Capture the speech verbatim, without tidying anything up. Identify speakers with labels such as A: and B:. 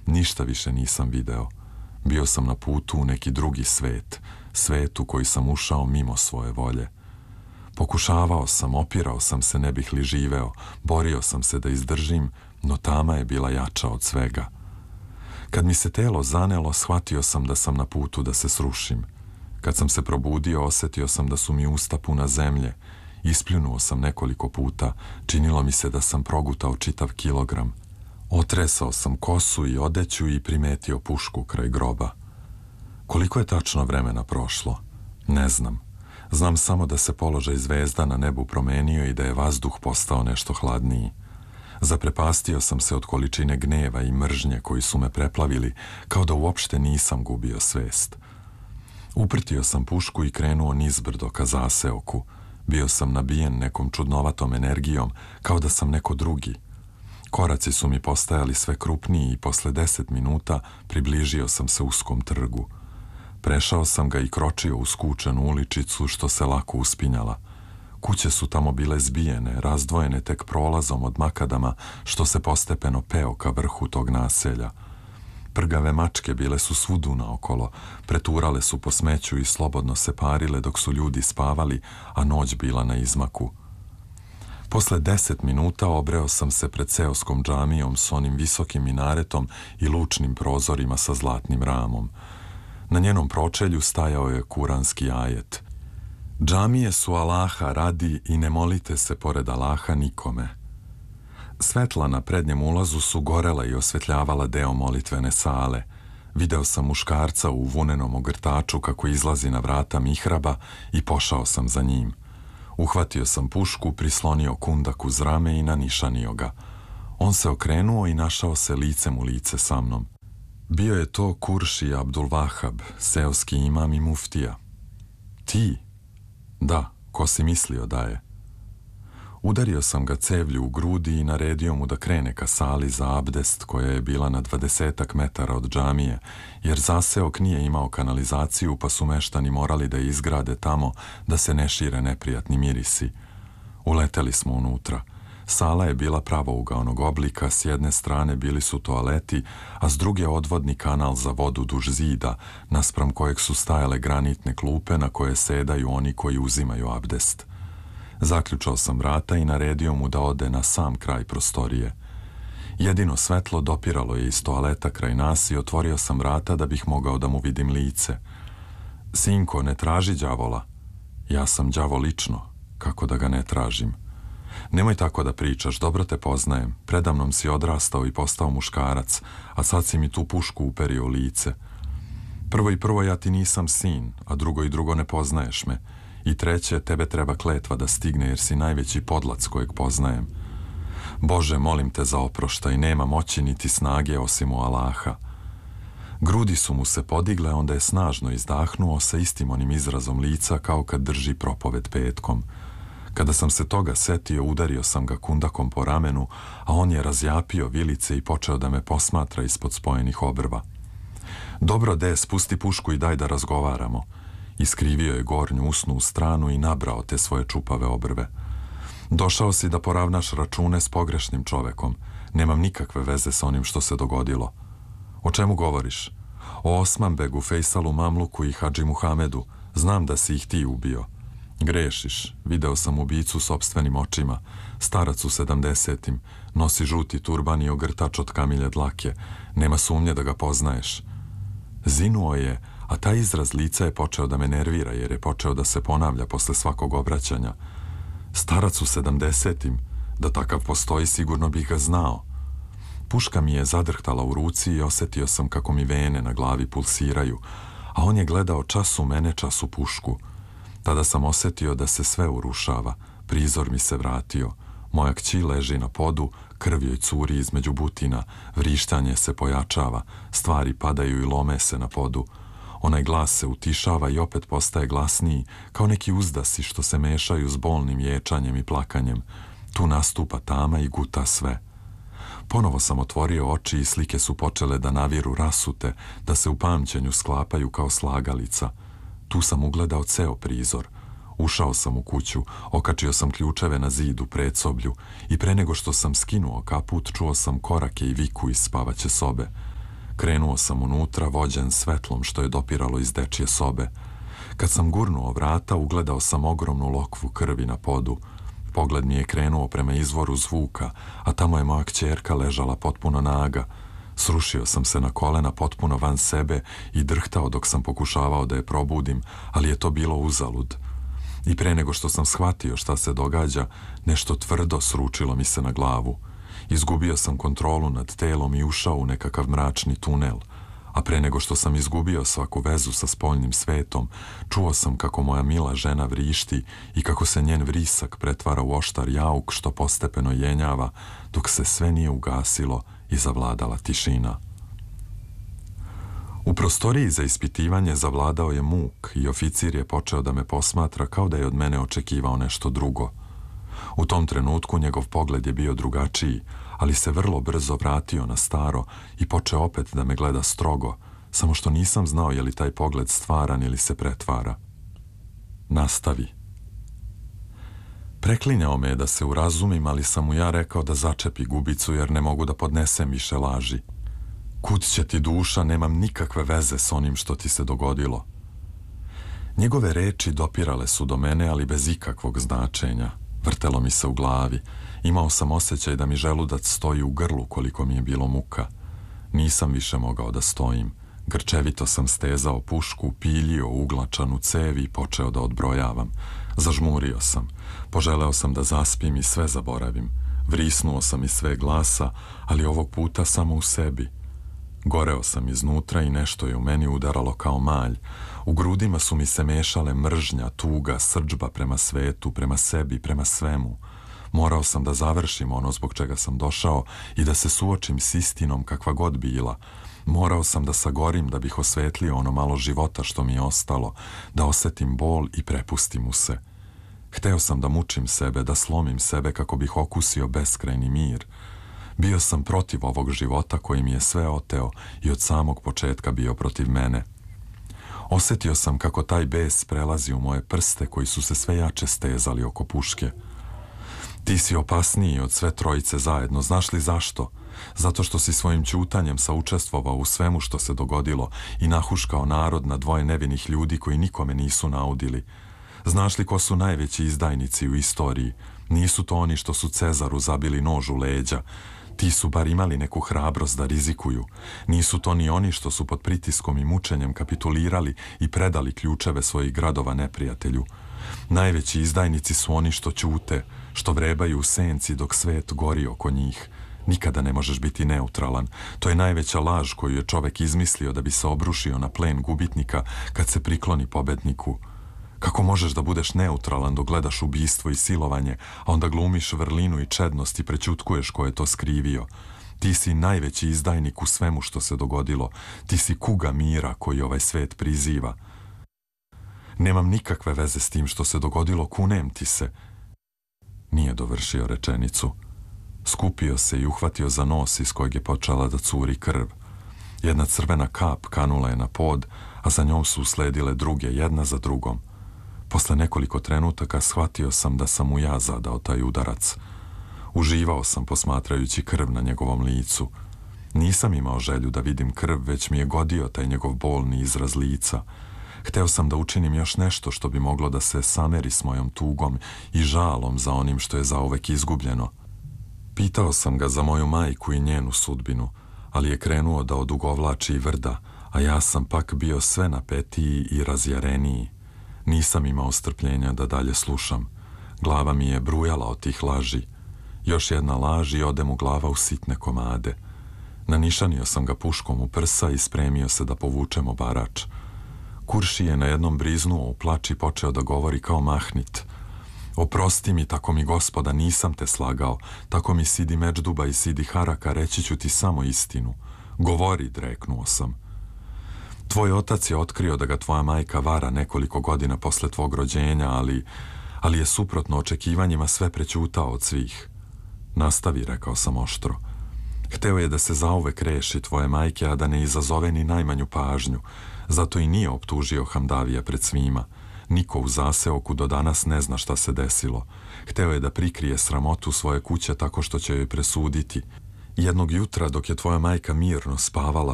A: Ništa više nisam video. Bio sam na putu u neki drugi svet, svet u koji sam ušao mimo svoje volje. Pokušavao sam, opirao sam se ne bih li živeo, borio sam se da izdržim, no tama je bila jača od svega. Kad mi se telo zanelo, shvatio sam da sam na putu da se srušim. Kad sam se probudio, osjetio sam da su mi usta puna zemlje. Ispljunuo sam nekoliko puta, činilo mi se da sam progutao čitav kilogram. Otresao sam kosu i odeću i primetio pušku kraj groba. Koliko je tačno vremena prošlo? Ne znam. Znam samo da se položaj zvezda na nebu promenio i da je vazduh postao nešto hladniji. Zaprepastio sam se od količine gneva i mržnje koji su me preplavili, kao da uopšte nisam gubio svest. Uprtio sam pušku i krenuo nizbrdo ka zaseoku. Bio sam nabijen nekom čudnovatom energijom, kao da sam neko drugi. Koraci su mi postajali sve krupniji i posle deset minuta približio sam se uskom trgu. Prešao sam ga i kročio u skučenu uličicu što se lako uspinjala. Kuće su tamo bile zbijene, razdvojene tek prolazom od makadama što se postepeno peo ka vrhu tog naselja. Prgave mačke bile su svudu naokolo, preturale su po smeću i slobodno se parile dok su ljudi spavali, a noć bila na izmaku. Posle deset minuta obreo sam se pred seoskom džamijom s onim visokim minaretom i lučnim prozorima sa zlatnim ramom. Na njenom pročelju stajao je kuranski ajet. Džamije su Allaha radi i ne molite se pored Allaha nikome. Svetla na prednjem ulazu su gorela i osvetljavala deo molitvene sale. Video sam muškarca u vunenom ogrtaču kako izlazi na vrata mihraba i pošao sam za njim. Uhvatio sam pušku, prislonio kundak uz rame i nanišanio ga. On se okrenuo i našao se licem u lice sa mnom. Bio je to Kurši Abdul Vahab, seoski imam i muftija. Ti? Da, ko si mislio da je? Udario sam ga cevlju u grudi i naredio mu da krene ka sali za abdest koja je bila na dvadesetak metara od džamije, jer zaseok nije imao kanalizaciju pa su meštani morali da izgrade tamo da se ne šire neprijatni mirisi. Uleteli smo unutra. Sala je bila pravougaonog oblika, s jedne strane bili su toaleti, a s druge odvodni kanal za vodu duž zida, naspram kojeg su stajale granitne klupe na koje sedaju oni koji uzimaju abdest. Zaključao sam vrata i naredio mu da ode na sam kraj prostorije. Jedino svetlo dopiralo je iz toaleta kraj nas i otvorio sam vrata da bih mogao da mu vidim lice. Sinko, ne traži đavola. Ja sam đavo lično, kako da ga ne tražim. Nemoj tako da pričaš, dobro te poznajem. Predamnom si odrastao i postao muškarac, a sad si mi tu pušku uperio u lice. Prvo i prvo ja ti nisam sin, a drugo i drugo ne poznaješ me. I treće, tebe treba kletva da stigne jer si najveći podlac kojeg poznajem. Bože, molim te za oproštaj, nema moći niti snage osim u Allaha. Grudi su mu se podigle, onda je snažno izdahnuo sa istim onim izrazom lica kao kad drži propoved petkom. Kada sam se toga setio, udario sam ga kundakom po ramenu, a on je razjapio vilice i počeo da me posmatra ispod spojenih obrva. Dobro, de, spusti pušku i daj da razgovaramo. Iskrivio je gornju usnu stranu i nabrao te svoje čupave obrve. Došao si da poravnaš račune s pogrešnim čovekom. Nemam nikakve veze sa onim što se dogodilo. O čemu govoriš? O Osmanbegu, Fejsalu Mamluku i Hadži Muhamedu. Znam da si ih ti ubio. Grešiš. Video sam ubicu sopstvenim očima. Starac u sedamdesetim. Nosi žuti turban i ogrtač od kamilje dlake. Nema sumnje da ga poznaješ. Zinuo je, a taj izraz lica je počeo da me nervira jer je počeo da se ponavlja posle svakog obraćanja. Starac u sedamdesetim. Da takav postoji, sigurno bih ga znao. Puška mi je zadrhtala u ruci i osjetio sam kako mi vene na glavi pulsiraju, a on je gledao čas u mene, čas u pušku. Tada sam osjetio da se sve urušava, prizor mi se vratio. Moja kći leži na podu, krv joj curi između butina, vrištanje se pojačava, stvari padaju i lome se na podu. Onaj glas se utišava i opet postaje glasniji, kao neki uzdasi što se mešaju s bolnim ječanjem i plakanjem. Tu nastupa tama i guta sve. Ponovo sam otvorio oči i slike su počele da naviru rasute, da se u pamćenju sklapaju kao slagalica. Tu sam ugledao ceo prizor. Ušao sam u kuću, okačio sam ključeve na zidu predsoblju i pre nego što sam skinuo kaput čuo sam korake i viku iz spavaće sobe. Krenuo sam unutra, vođen svetlom što je dopiralo iz dečje sobe. Kad sam gurnuo vrata, ugledao sam ogromnu lokvu krvi na podu. Pogled mi je krenuo prema izvoru zvuka, a tamo je moja kćerka ležala potpuno naga. Srušio sam se na kolena potpuno van sebe i drhtao dok sam pokušavao da je probudim, ali je to bilo uzalud. I pre nego što sam shvatio šta se događa, nešto tvrdo sručilo mi se na glavu. Izgubio sam kontrolu nad telom i ušao u nekakav mračni tunel. A pre nego što sam izgubio svaku vezu sa spoljnim svetom, čuo sam kako moja mila žena vrišti i kako se njen vrisak pretvara u oštar jauk što postepeno jenjava, dok se sve nije ugasilo i zavladala tišina. U prostoriji za ispitivanje zavladao je muk i oficir je počeo da me posmatra kao da je od mene očekivao nešto drugo. U tom trenutku njegov pogled je bio drugačiji, ali se vrlo brzo vratio na staro i počeo opet da me gleda strogo, samo što nisam znao je li taj pogled stvaran ili se pretvara. Nastavi. Preklinjao me je da se urazumim, ali sam mu ja rekao da začepi gubicu jer ne mogu da podnesem više laži. Kud će ti duša, nemam nikakve veze s onim što ti se dogodilo. Njegove reči dopirale su do mene, ali bez ikakvog značenja. Vrtelo mi se u glavi. Imao sam osjećaj da mi želudac stoji u grlu koliko mi je bilo muka. Nisam više mogao da stojim. Grčevito sam stezao pušku, piljio uglačanu cevi i počeo da odbrojavam. Zažmurio sam. Poželeo sam da zaspim i sve zaboravim. Vrisnuo sam iz sve glasa, ali ovog puta samo u sebi. Goreo sam iznutra i nešto je u meni udaralo kao malj. U grudima su mi se mešale mržnja, tuga, srdžba prema svetu, prema sebi, prema svemu. Morao sam da završim ono zbog čega sam došao i da se suočim s istinom kakva god bila. Morao sam da sagorim da bih osvetlio ono malo života što mi je ostalo, da osetim bol i prepustim mu se. Hteo sam da mučim sebe, da slomim sebe kako bih okusio beskrajni mir. Bio sam protiv ovog života koji mi je sve oteo i od samog početka bio protiv mene. Osjetio sam kako taj bes prelazi u moje prste koji su se sve jače stezali oko puške. Ti si opasniji od sve trojice zajedno, znaš li zašto? Zato što si svojim ćutanjem saučestvovao u svemu što se dogodilo i nahuškao narod na dvoje nevinih ljudi koji nikome nisu naudili. Znaš li ko su najveći izdajnici u istoriji? Nisu to oni što su Cezaru zabili nož u leđa. Ti su bar imali neku hrabrost da rizikuju. Nisu to ni oni što su pod pritiskom i mučenjem kapitulirali i predali ključeve svojih gradova neprijatelju. Najveći izdajnici su oni što ćute, što vrebaju u senci dok svet gori oko njih. Nikada ne možeš biti neutralan. To je najveća laž koju je čovek izmislio da bi se obrušio na plen gubitnika kad se prikloni pobedniku. Kako možeš da budeš neutralan dok gledaš ubistvo i silovanje, a onda glumiš vrlinu i čednost i prećutkuješ ko je to skrivio? Ti si najveći izdajnik u svemu što se dogodilo. Ti si kuga mira koji ovaj svet priziva. Nemam nikakve veze s tim što se dogodilo, kunem ti se. Nije dovršio rečenicu. Skupio se i uhvatio za nos iz kojeg je počela da curi krv. Jedna crvena kap kanula je na pod, a za njom su usledile druge, jedna za drugom. Posle nekoliko trenutaka shvatio sam da sam mu ja zadao taj udarac. Uživao sam posmatrajući krv na njegovom licu. Nisam imao želju da vidim krv, već mi je godio taj njegov bolni izraz lica. Hteo sam da učinim još nešto što bi moglo da se sameri s mojom tugom i žalom za onim što je zauvek izgubljeno. Pitao sam ga za moju majku i njenu sudbinu, ali je krenuo da odugovlači i vrda, a ja sam pak bio sve napetiji i razjareniji. Nisam imao strpljenja da dalje slušam. Glava mi je brujala od tih laži. Još jedna laž i ode mu glava u sitne komade. Nanišanio sam ga puškom u prsa i spremio se da povučemo barač. Kurši je na jednom briznuo u plač i počeo da govori kao mahnit. Oprosti mi, tako mi gospoda, nisam te slagao, tako mi Sidi Međduba i Sidi Haraka, reći ću ti samo istinu. Govori, dreknuo sam. Tvoj otac je otkrio da ga tvoja majka vara nekoliko godina posle tvog rođenja, ali, ali je suprotno očekivanjima sve prećutao od svih. Nastavi, rekao sam oštro. Hteo je da se zauvek reši tvoje majke, a da ne izazove ni najmanju pažnju. Zato i nije optužio Hamdavija pred svima. Niko u zaseoku do danas ne zna šta se desilo. Hteo je da prikrije sramotu svoje kuće tako što će joj presuditi. Jednog jutra, dok je tvoja majka mirno spavala,